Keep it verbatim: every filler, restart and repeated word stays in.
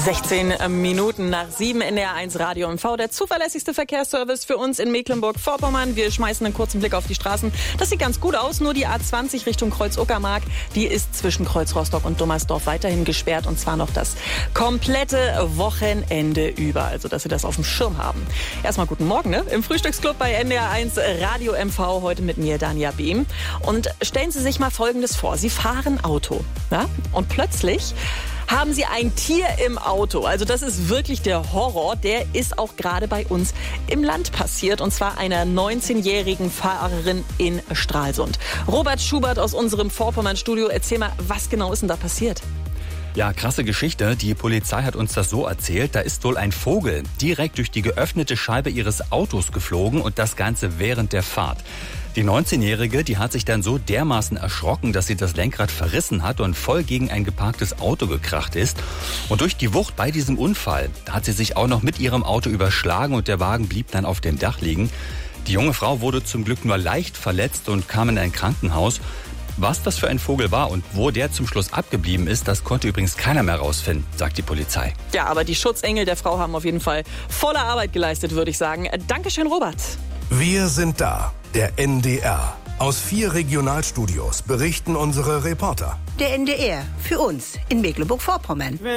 sechzehn Minuten nach sieben N D R eins Radio M V, der zuverlässigste Verkehrsservice für uns in Mecklenburg-Vorpommern. Wir schmeißen einen kurzen Blick auf die Straßen. Das sieht ganz gut aus, nur die A zwanzig Richtung Kreuz-Uckermark, die ist zwischen Kreuz-Rostock und Dummersdorf weiterhin gesperrt, und zwar noch das komplette Wochenende über. Also, dass Sie das auf dem Schirm haben. Erstmal guten Morgen, ne? Im Frühstücksclub bei N D R eins Radio M V, heute mit mir, Danja Behm. Und stellen Sie sich mal Folgendes vor. Sie fahren Auto, ja? Und plötzlich haben Sie ein Tier im Auto. Also das ist wirklich der Horror. Der ist auch gerade bei uns im Land passiert. Und zwar einer neunzehnjährigen Fahrerin in Stralsund. Robert Schubert aus unserem Vorpommern-Studio. Erzähl mal, was genau ist denn da passiert? Ja, krasse Geschichte. Die Polizei hat uns das so erzählt. Da ist wohl ein Vogel direkt durch die geöffnete Scheibe ihres Autos geflogen, und das Ganze während der Fahrt. Die neunzehnjährige, die hat sich dann so dermaßen erschrocken, dass sie das Lenkrad verrissen hat und voll gegen ein geparktes Auto gekracht ist. Und durch die Wucht bei diesem Unfall, da hat sie sich auch noch mit ihrem Auto überschlagen, und der Wagen blieb dann auf dem Dach liegen. Die junge Frau wurde zum Glück nur leicht verletzt und kam in ein Krankenhaus. Was das für ein Vogel war und wo der zum Schluss abgeblieben ist, das konnte übrigens keiner mehr rausfinden, sagt die Polizei. Ja, aber die Schutzengel der Frau haben auf jeden Fall volle Arbeit geleistet, würde ich sagen. Dankeschön, Robert. Wir sind da, der N D R. Aus vier Regionalstudios berichten unsere Reporter. Der N D R, für uns in Mecklenburg-Vorpommern.